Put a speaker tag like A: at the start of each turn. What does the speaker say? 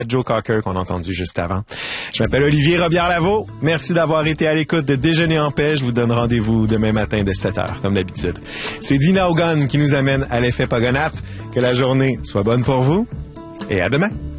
A: Joe Cocker qu'on a entendu juste avant. Je m'appelle Olivier Robillard-Lavaux. Merci d'avoir été à l'écoute de Déjeuner en paix. Je vous donne rendez-vous demain matin dès 7h, comme d'habitude. C'est Dina Ogun qui nous amène à l'effet Pogonap. Que la journée soit bonne pour vous et à demain.